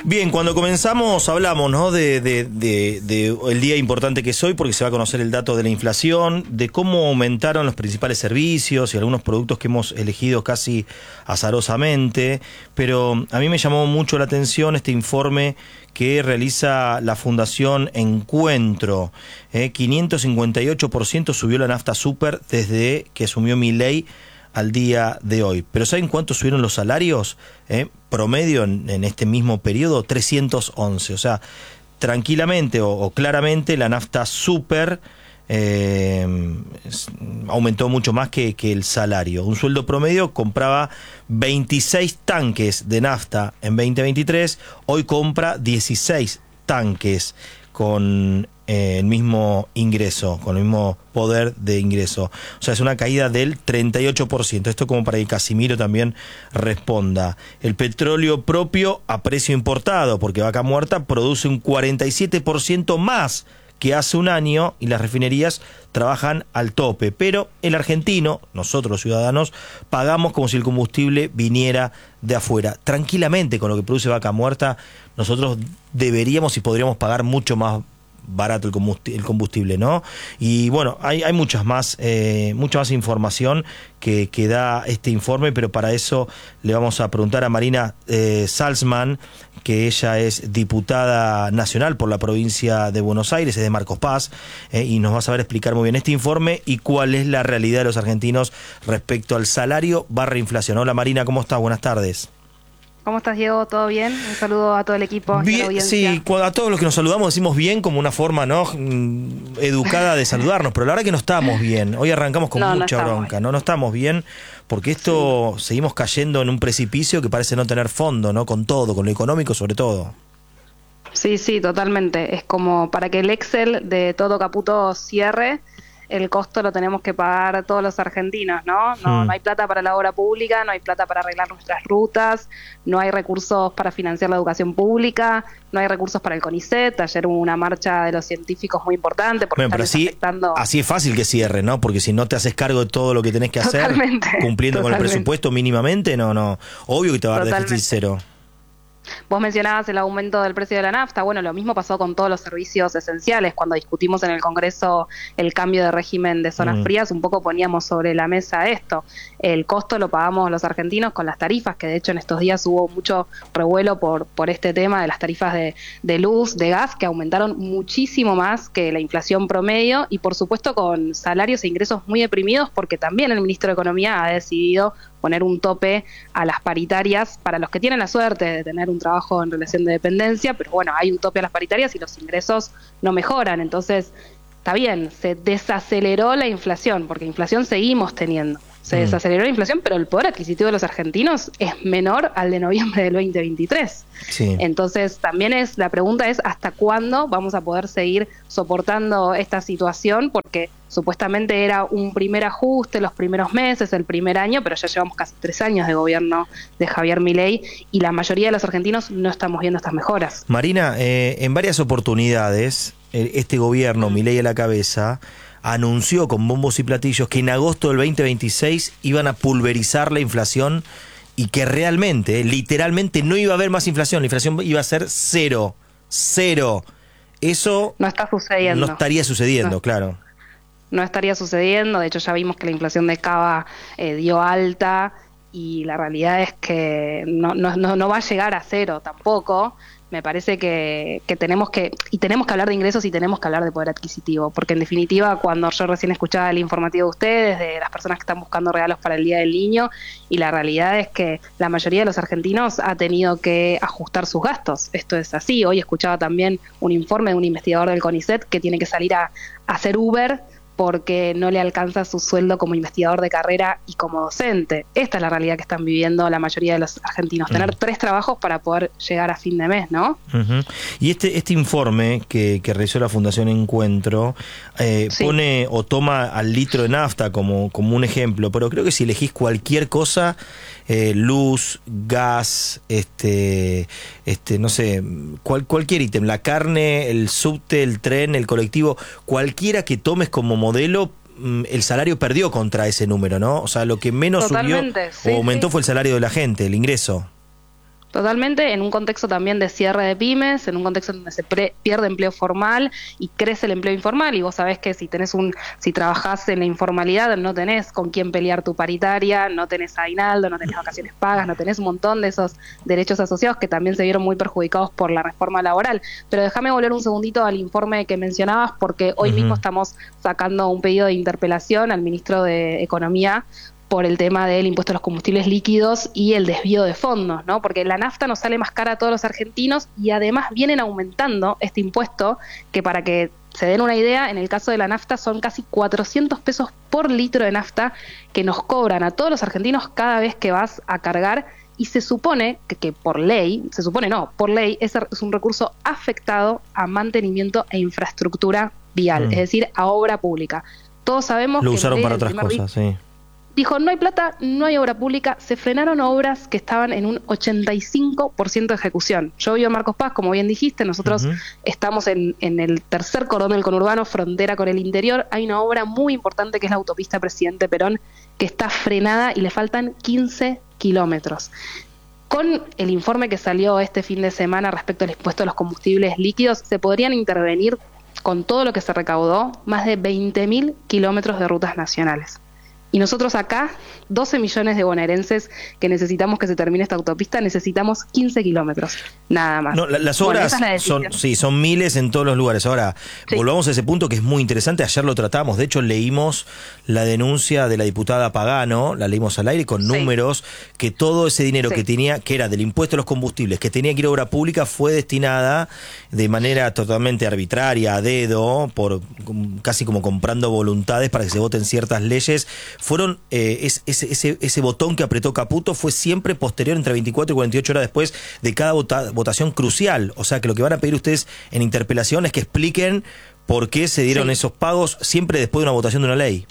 Bien, cuando comenzamos hablamos, ¿no?, de el día importante que es hoy, porque se va a conocer el dato de la inflación, de cómo aumentaron los principales servicios y algunos productos que hemos elegido casi azarosamente, pero a mí me llamó mucho la atención este informe que realiza la Fundación Encuentro. 558% subió la nafta super desde que asumió Milei al día de hoy. Pero ¿saben cuánto subieron los salarios? Promedio en este mismo periodo, 311. O sea, tranquilamente o claramente la nafta super aumentó mucho más que el salario. Un sueldo promedio compraba 26 tanques de nafta en 2023, hoy compra 16 tanques con el mismo ingreso, con el mismo poder de ingreso. O sea, es una caída del 38%. Esto como para que Casimiro también responda. El petróleo propio a precio importado, porque Vaca Muerta produce un 47% más que hace un año y las refinerías trabajan al tope. Pero el argentino, nosotros los ciudadanos, pagamos como si el combustible viniera de afuera. Tranquilamente, con lo que produce Vaca Muerta, nosotros deberíamos y podríamos pagar mucho más barato el combustible, ¿no? Y bueno, hay mucha más información que da este informe, pero para eso le vamos a preguntar a Marina Salzman, que ella es diputada nacional por la provincia de Buenos Aires, es de Marcos Paz, y nos va a saber explicar muy bien este informe y cuál es la realidad de los argentinos respecto al salario / inflación. Hola Marina, ¿cómo estás? Buenas tardes. ¿Cómo estás, Diego? ¿Todo bien? Un saludo a todo el equipo. Bien, sí, a todos los que nos saludamos decimos bien como una forma, ¿no?, educada de saludarnos, pero la verdad que no estamos bien. Hoy arrancamos con mucha bronca, ¿no? No estamos bien porque esto seguimos cayendo en un precipicio que parece no tener fondo, ¿no? Con todo, con lo económico sobre todo. Sí, totalmente. Es como para que el Excel de todo Caputo cierre, el costo lo tenemos que pagar todos los argentinos, ¿no? No hay plata para la obra pública, no hay plata para arreglar nuestras rutas, no hay recursos para financiar la educación pública, no hay recursos para el CONICET. Ayer hubo una marcha de los científicos muy importante porque pero así es fácil que cierre, ¿no? Porque si no te haces cargo de todo lo que tenés que hacer, cumpliendo con el presupuesto mínimamente, no. Obvio que te va a dar déficit cero. Vos mencionabas el aumento del precio de la nafta. Bueno, lo mismo pasó con todos los servicios esenciales. Cuando discutimos en el Congreso el cambio de régimen de zonas frías, un poco poníamos sobre la mesa esto. El costo lo pagamos los argentinos con las tarifas, que de hecho en estos días hubo mucho revuelo por este tema de las tarifas de luz, de gas, que aumentaron muchísimo más que la inflación promedio y por supuesto con salarios e ingresos muy deprimidos, porque también el ministro de Economía ha decidido poner un tope a las paritarias para los que tienen la suerte de tener un trabajo en relación de dependencia, pero bueno, hay un tope a las paritarias y los ingresos no mejoran. Entonces, está bien, se desaceleró la inflación, porque inflación seguimos teniendo. Se desaceleró la inflación, pero el poder adquisitivo de los argentinos es menor al de noviembre del 2023. Sí. Entonces, también la pregunta es ¿hasta cuándo vamos a poder seguir soportando esta situación? Porque supuestamente era un primer ajuste los primeros meses, el primer año, pero ya llevamos casi 3 años de gobierno de Javier Milei y la mayoría de los argentinos no estamos viendo estas mejoras. Marina, en varias oportunidades, este gobierno, Milei a la cabeza, anunció con bombos y platillos que en agosto del 2026 iban a pulverizar la inflación y que realmente, literalmente, no iba a haber más inflación. La inflación iba a ser cero. Eso no está sucediendo. No estaría sucediendo, claro. No estaría sucediendo. De hecho, ya vimos que la inflación de Cava dio alta y la realidad es que no va a llegar a cero tampoco. Me parece que tenemos que hablar de ingresos y tenemos que hablar de poder adquisitivo, porque en definitiva, cuando yo recién escuchaba el informativo de ustedes, de las personas que están buscando regalos para el Día del Niño, y la realidad es que la mayoría de los argentinos ha tenido que ajustar sus gastos. Esto es así. Hoy escuchaba también un informe de un investigador del CONICET que tiene que salir a hacer Uber porque no le alcanza su sueldo como investigador de carrera y como docente. Esta es la realidad que están viviendo la mayoría de los argentinos, tener 3 trabajos para poder llegar a fin de mes, ¿no? Y este informe que realizó la Fundación Encuentro pone o toma al litro de nafta como un ejemplo, pero creo que si elegís cualquier cosa, luz, gas, no sé, cualquier ítem, la carne, el subte, el tren, el colectivo, cualquiera que tomes como modelo, el salario perdió contra ese número, ¿no? O sea, lo que menos subió o aumentó fue el salario de la gente, el ingreso. Totalmente, en un contexto también de cierre de pymes, en un contexto donde se pierde empleo formal y crece el empleo informal, y vos sabés que si trabajás en la informalidad no tenés con quién pelear tu paritaria, no tenés aguinaldo, no tenés vacaciones pagas, no tenés un montón de esos derechos asociados que también se vieron muy perjudicados por la reforma laboral. Pero déjame volver un segundito al informe que mencionabas, porque hoy mismo estamos sacando un pedido de interpelación al ministro de Economía por el tema del impuesto a los combustibles líquidos y el desvío de fondos, ¿no? Porque la nafta nos sale más cara a todos los argentinos y además vienen aumentando este impuesto, que para que se den una idea, en el caso de la nafta son casi 400 pesos por litro de nafta que nos cobran a todos los argentinos cada vez que vas a cargar, y se supone que por ley, por ley es un recurso afectado a mantenimiento e infraestructura vial, es decir, a obra pública. Todos sabemos lo que usaron para otras cosas, sí. Dijo, no hay plata, no hay obra pública, se frenaron obras que estaban en un 85% de ejecución. Yo vivo en Marcos Paz, como bien dijiste, nosotros estamos en el tercer cordón del conurbano, frontera con el interior. Hay una obra muy importante que es la autopista Presidente Perón, que está frenada y le faltan 15 kilómetros. Con el informe que salió este fin de semana respecto al impuesto a los combustibles líquidos, se podrían intervenir, con todo lo que se recaudó, más de 20.000 kilómetros de rutas nacionales. Y nosotros acá, 12 millones de bonaerenses que necesitamos que se termine esta autopista, necesitamos 15 kilómetros, nada más. No, las obras son miles en todos los lugares. Ahora, volvamos a ese punto que es muy interesante. Ayer lo tratamos, de hecho leímos la denuncia de la diputada Pagano, la leímos al aire con números, que todo ese dinero que tenía, que era del impuesto a los combustibles, que tenía que ir a obra pública, fue destinada de manera totalmente arbitraria, a dedo, por casi como comprando voluntades para que se voten ciertas leyes. Fueron ese botón que apretó Caputo fue siempre posterior, entre 24 y 48 horas después de cada votación crucial. O sea que lo que van a pedir ustedes en interpelación es que expliquen por qué se dieron esos pagos siempre después de una votación de una ley.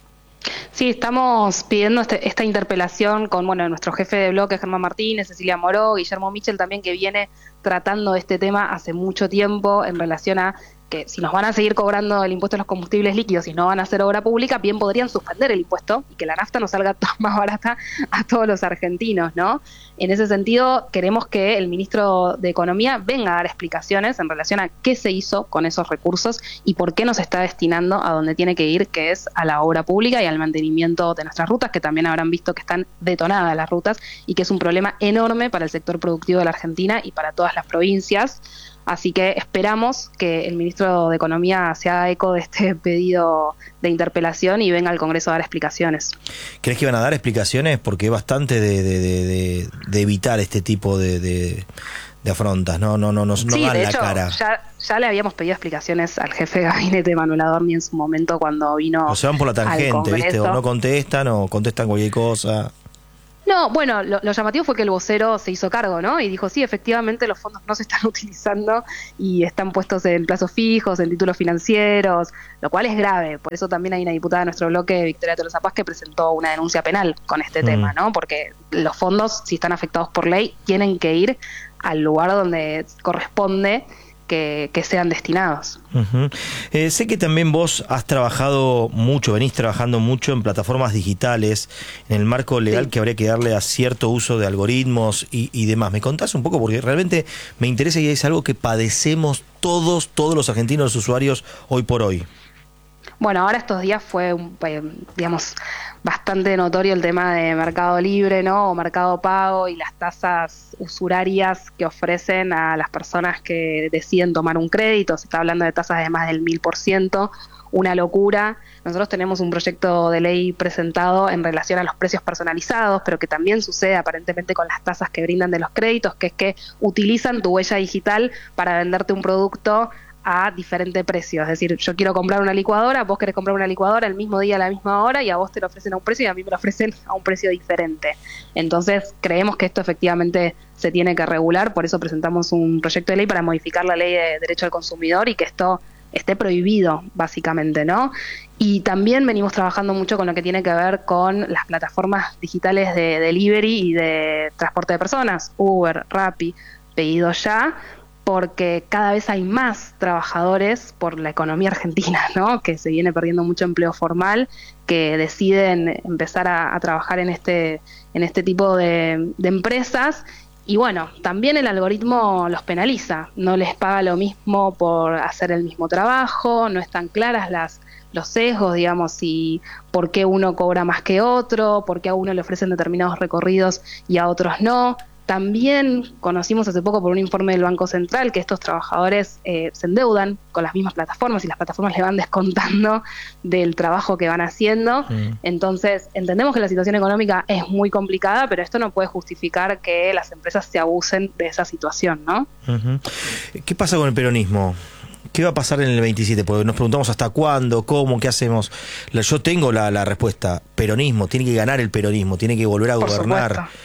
Sí, estamos pidiendo esta interpelación con nuestro jefe de bloque, Germán Martínez, Cecilia Moró, Guillermo Michel también, que viene tratando este tema hace mucho tiempo en relación a que si nos van a seguir cobrando el impuesto a los combustibles líquidos y no van a hacer obra pública, bien podrían suspender el impuesto y que la nafta nos salga más barata a todos los argentinos, ¿no? En ese sentido, queremos que el ministro de Economía venga a dar explicaciones en relación a qué se hizo con esos recursos y por qué nos está destinando a donde tiene que ir, que es a la obra pública y al mantenimiento de nuestras rutas, que también habrán visto que están detonadas las rutas y que es un problema enorme para el sector productivo de la Argentina y para todas las provincias. Así que esperamos que el ministro de Economía se haga eco de este pedido de interpelación y venga al Congreso a dar explicaciones. ¿Crees que van a dar explicaciones? Porque es bastante de evitar este tipo de afrontas, no dan la cara. Ya le habíamos pedido explicaciones al jefe de gabinete, Manuel Adorni, en su momento cuando vino. O se van por la tangente, ¿viste? O no contestan o contestan cualquier cosa. No, bueno, lo llamativo fue que el vocero se hizo cargo, ¿no? Y dijo, sí, efectivamente los fondos no se están utilizando y están puestos en plazos fijos, en títulos financieros, lo cual es grave. Por eso también hay una diputada de nuestro bloque, Victoria Tolosa Paz, que presentó una denuncia penal con este tema, ¿no? Porque los fondos, si están afectados por ley, tienen que ir al lugar donde corresponde que sean destinados. Sé que también vos has trabajado mucho, venís trabajando mucho en plataformas digitales, en el marco legal que habría que darle a cierto uso de algoritmos y demás. ¿Me contás un poco? Porque realmente me interesa y es algo que padecemos todos los argentinos, los usuarios, hoy por hoy. Bueno, ahora estos días fue, bastante notorio el tema de Mercado Libre, ¿no? O Mercado Pago y las tasas usurarias que ofrecen a las personas que deciden tomar un crédito. Se está hablando de tasas de más del 1000%, una locura. Nosotros tenemos un proyecto de ley presentado en relación a los precios personalizados, pero que también sucede aparentemente con las tasas que brindan de los créditos, que es que utilizan tu huella digital para venderte un producto a diferente precio. Es decir, yo quiero comprar una licuadora, vos querés comprar una licuadora el mismo día a la misma hora y a vos te lo ofrecen a un precio y a mí me lo ofrecen a un precio diferente. Entonces creemos que esto efectivamente se tiene que regular, por eso presentamos un proyecto de ley para modificar la ley de derecho al consumidor y que esto esté prohibido, básicamente, ¿no? Y también venimos trabajando mucho con lo que tiene que ver con las plataformas digitales de delivery y de transporte de personas, Uber, Rappi, Pedido Ya, porque cada vez hay más trabajadores por la economía argentina, ¿no? Que se viene perdiendo mucho empleo formal, que deciden empezar a trabajar en este tipo de empresas Y bueno, también el algoritmo los penaliza, no les paga lo mismo por hacer el mismo trabajo, no están claras los sesgos, digamos, y por qué uno cobra más que otro, por qué a uno le ofrecen determinados recorridos y a otros no. También conocimos hace poco por un informe del Banco Central que estos trabajadores se endeudan con las mismas plataformas y las plataformas le van descontando del trabajo que van haciendo. Entonces, entendemos que la situación económica es muy complicada, pero esto no puede justificar que las empresas se abusen de esa situación, ¿no? ¿Qué pasa con el peronismo? ¿Qué va a pasar en el 27? Porque nos preguntamos hasta cuándo, cómo, qué hacemos. Yo tengo la respuesta. Peronismo, tiene que ganar el peronismo, tiene que volver a gobernar. Supuesto.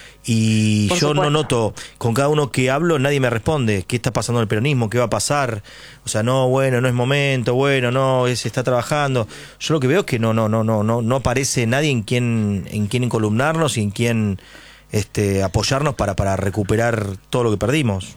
Y Por yo supuesto. no noto, con cada uno que hablo, nadie me responde. ¿Qué está pasando en el peronismo? ¿Qué va a pasar? O sea, no, bueno, no es momento, bueno, no, se está trabajando. Yo lo que veo es que no aparece nadie en quien encolumnarnos y en quien apoyarnos para recuperar todo lo que perdimos.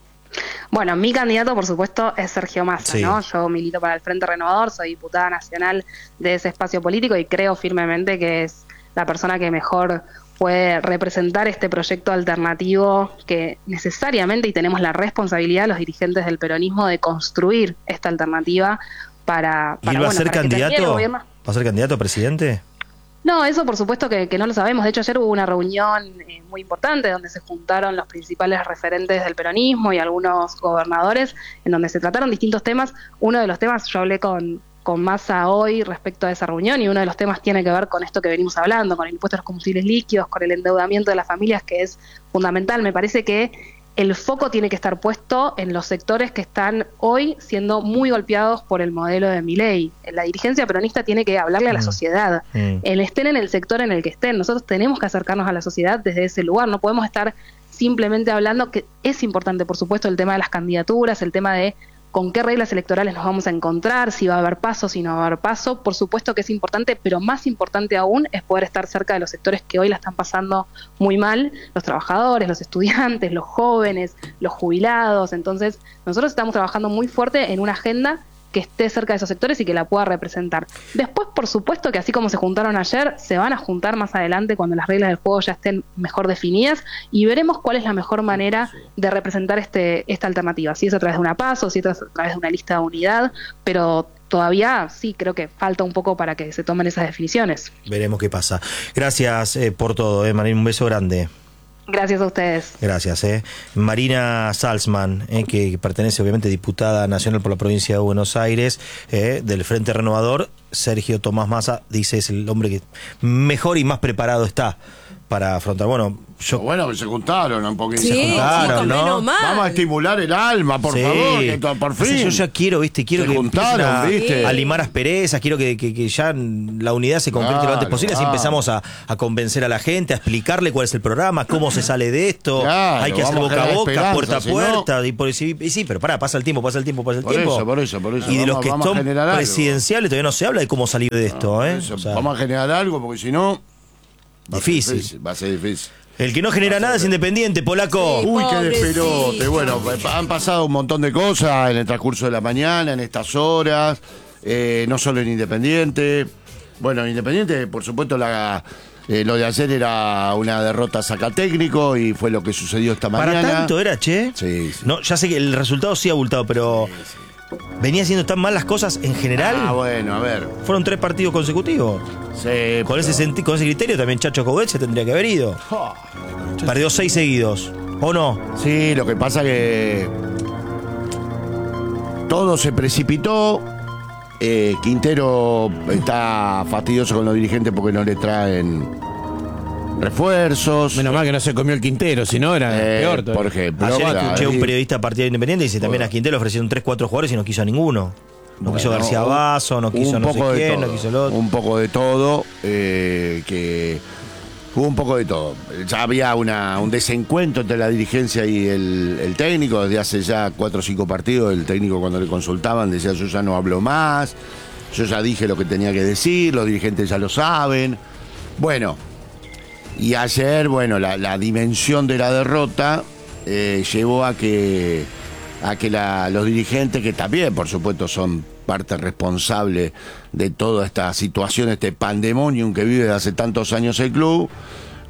Bueno, mi candidato, por supuesto, es Sergio Massa, Sí. ¿no? Yo milito para el Frente Renovador, soy diputada nacional de ese espacio político y creo firmemente que es la persona que mejor puede representar este proyecto alternativo que necesariamente, y tenemos la responsabilidad los dirigentes del peronismo de construir esta alternativa para ¿Y él va a ser para que termine el candidato? gobierno. ¿Va a ser candidato a presidente? No, eso por supuesto que no lo sabemos. De hecho, ayer hubo una reunión muy importante donde se juntaron los principales referentes del peronismo y algunos gobernadores, en donde se trataron distintos temas. Uno de los temas, yo hablé con Massa hoy respecto a esa reunión, y uno de los temas tiene que ver con esto que venimos hablando, con el impuesto a los combustibles líquidos, con el endeudamiento de las familias, que es fundamental. Me parece que el foco tiene que estar puesto en los sectores que están hoy siendo muy golpeados por el modelo de Milei. La dirigencia peronista tiene que hablarle a la sociedad, estén en el sector en el que estén. Nosotros tenemos que acercarnos a la sociedad desde ese lugar, no podemos estar simplemente hablando, que es importante, por supuesto, el tema de las candidaturas, el tema de con qué reglas electorales nos vamos a encontrar, si va a haber paso, si no va a haber paso. Por supuesto que es importante, pero más importante aún es poder estar cerca de los sectores que hoy la están pasando muy mal, los trabajadores, los estudiantes, los jóvenes, los jubilados. Entonces, nosotros estamos trabajando muy fuerte en una agenda que esté cerca de esos sectores y que la pueda representar. Después, por supuesto, que así como se juntaron ayer, se van a juntar más adelante cuando las reglas del juego ya estén mejor definidas y veremos cuál es la mejor manera de representar esta alternativa. Si es a través de una PASO, si es a través de una lista de unidad, pero todavía sí creo que falta un poco para que se tomen esas definiciones. Veremos qué pasa. Gracias por todo, Marina, un beso grande. Gracias a ustedes. Gracias. Marina Salzman, que pertenece obviamente diputada nacional por la provincia de Buenos Aires, del Frente Renovador. Sergio Tomás Massa dice es el hombre que mejor y más preparado está para afrontar. Bueno, bueno, que se juntaron un poquito. Sí, Se juntaron, chicos, ¿no? menos mal. Vamos a estimular el alma, por favor, que por fin. Yo ya quiero, quiero Se que juntaron, empiecen ¿viste? a limar asperezas, quiero que ya la unidad se concrete lo antes posible, así empezamos a convencer a la gente, a explicarle cuál es el programa, cómo se sale de esto, Claro, hay que hacer vamos a boca a generar boca, esperanza, puerta a si no- puerta, y sí, pero pasa el tiempo. Por eso. Y de los que vamos a son generar algo. presidenciales todavía no se habla de cómo salir de esto, Por eso, O sea, vamos a generar algo, porque si no... Difícil. Va a ser difícil. el que no genera nada es independiente, polaco. Sí. Uy, qué Pobrecito. desperote. Bueno, han pasado un montón de cosas en el transcurso de la mañana, en estas horas, no solo en Independiente. Bueno, en Independiente, por supuesto, lo de ayer era una derrota sacatécnico y fue lo que sucedió esta mañana. ¿Para tanto era, che? Sí. No, ya sé que el resultado sí ha abultado, pero venía haciendo tan mal las cosas en general. Bueno, a ver. Fueron 3 partidos consecutivos. Sí, Con ese criterio también Chacho Coudet se tendría que haber ido. Perdió 6 seguidos. ¿O no? Sí, lo que pasa que todo se precipitó. Quintero está fastidioso con los dirigentes porque no le traen refuerzos. Menos mal que no se comió el Quintero, si no era peor todavía. Por ejemplo. Ayer Bueno, escuché a un y- periodista partidario independiente y dice también a Quintero le ofrecieron 3-4 jugadores y no quiso a ninguno. No quiso Bueno, García Basso, no quiso un no sé poco de quién, todo, no quiso el otro. Un poco de todo, que hubo un poco de todo. Ya había un desencuentro entre la dirigencia y el técnico. Desde hace ya 4 o 5 partidos, el técnico cuando le consultaban decía: yo ya no hablo más, yo ya dije lo que tenía que decir, los dirigentes ya lo saben. Bueno, y ayer, bueno, la dimensión de la derrota llevó a que los dirigentes, que también, por supuesto, son parte responsable de toda esta situación, este pandemonium que vive desde hace tantos años el club,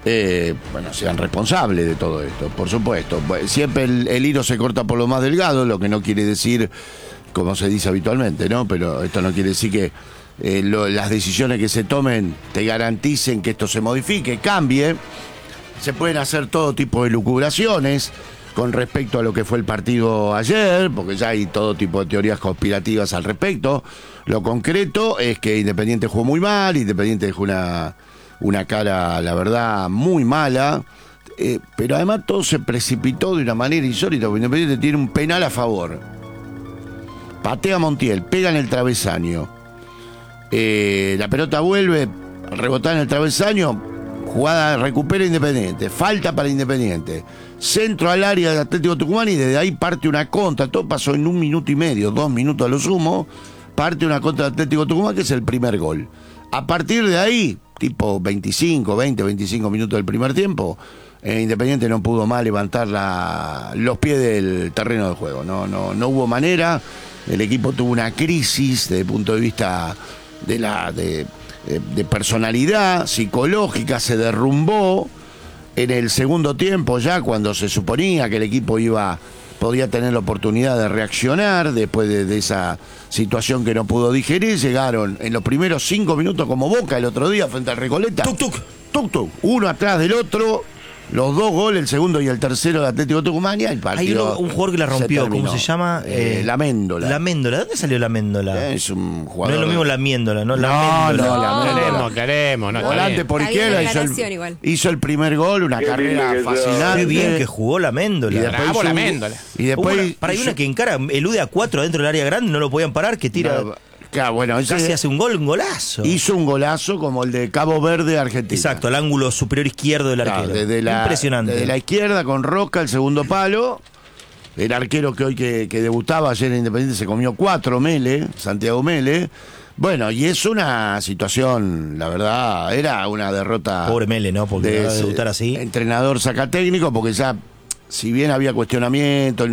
sean responsables de todo esto, por supuesto. Siempre el hilo se corta por lo más delgado, lo que no quiere decir, como se dice habitualmente, ¿no? Pero esto no quiere decir que las decisiones que se tomen te garanticen que esto se modifique, cambie. Se pueden hacer todo tipo de lucubraciones con respecto a lo que fue el partido ayer, porque ya hay todo tipo de teorías conspirativas al respecto. Lo concreto es que Independiente jugó muy mal, Independiente dejó una cara, la verdad, muy mala, pero además todo se precipitó de una manera insólita, porque Independiente tiene un penal a favor. Patea Montiel, pega en el travesaño. La pelota vuelve, rebotar en el travesaño, jugada recupera Independiente, falta para Independiente, centro al área del Atlético Tucumán y desde ahí parte una contra. Todo pasó en 1 minuto y medio, 2 minutos a lo sumo, parte una contra del Atlético Tucumán, que es el primer gol. A partir de ahí, tipo 25 minutos del primer tiempo, Independiente no pudo más levantar los pies del terreno de juego. No hubo manera. El equipo tuvo una crisis desde el punto de vista de personalidad psicológica, se derrumbó en el segundo tiempo, ya cuando se suponía que el equipo podía tener la oportunidad de reaccionar después de esa situación que no pudo digerir. Llegaron en los primeros 5 minutos como Boca el otro día frente al Recoleta, uno atrás del otro, los 2 goles, el segundo y el tercero de Atlético Tucumán, y el partido. Hay un jugador que la rompió, ¿cómo se llama? La Méndola. La Méndola, ¿dónde salió la Méndola? Es un jugador. No es lo mismo la Miéndola, ¿no? Queremos. Volante por izquierda, hizo el primer gol, una carrera fascinante. Qué bien que jugó la Méndola. Bravo la Méndola. Y después. Hay una que encara, elude a 4 dentro del área grande, no lo podían parar, que tira. Claro, bueno, casi hace un golazo. Hizo un golazo como el de Cabo Verde, Argentina. Exacto, al ángulo superior izquierdo del arquero. Impresionante. Desde la izquierda con Roca, el segundo palo. El arquero que hoy que debutaba ayer en Independiente se comió 4 Mele, Santiago Mele. Bueno, y es una situación, la verdad, era una derrota. Pobre Mele, ¿no? Porque debutar así. Entrenador saca técnico, porque ya, si bien había cuestionamiento,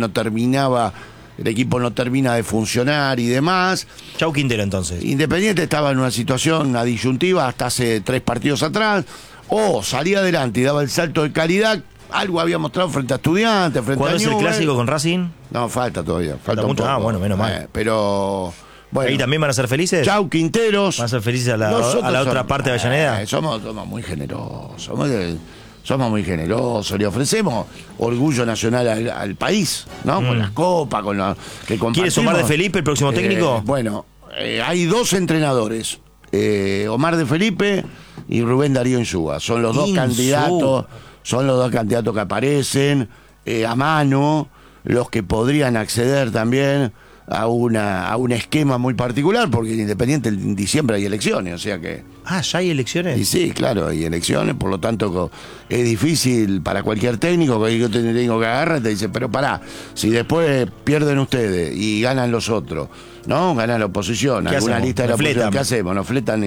el equipo no termina de funcionar y demás. Chau Quintero, entonces. Independiente estaba en una situación disyuntiva hasta hace 3 partidos atrás. O salía adelante y daba el salto de calidad. Algo había mostrado frente a Estudiantes, frente a ¿Cuándo es el clásico con Racing? No, falta todavía. Falta mucho. Un poco. Bueno, menos mal. Pero... Bueno, ¿ahí también van a ser felices? Chau Quinteros. ¿Van a ser felices a la otra parte de Avellaneda? Somos muy generosos. Somos muy generosos, le ofrecemos orgullo nacional al país, ¿no? Con las copas, con lo que compartimos. ¿Quieres Omar de Felipe, el próximo técnico? Bueno, hay 2 entrenadores, Omar de Felipe y Rubén Darío Insúa. Son los 2 candidatos, que aparecen a mano, los que podrían acceder también a un esquema muy particular, porque en Independiente en diciembre hay elecciones, o sea que... Ah, ¿ya hay elecciones? Y sí, claro, hay elecciones, por lo tanto es difícil para cualquier técnico, que yo tengo que agarrar, te dice, pero pará, si después pierden ustedes y ganan los otros, ¿no? Gana la oposición, alguna lista de la oposición, ¿qué hacemos? Nos fletan